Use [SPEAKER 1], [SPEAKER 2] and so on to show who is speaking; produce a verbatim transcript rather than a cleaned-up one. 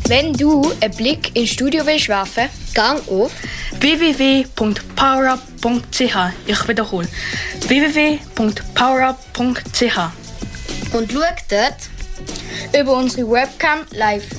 [SPEAKER 1] Wenn du einen Blick ins Studio willst werfen, gang auf
[SPEAKER 2] w w w punkt powerup punkt c h. Ich wiederhole. w w w punkt powerup punkt c h.
[SPEAKER 1] und schau dort über unsere Webcam live.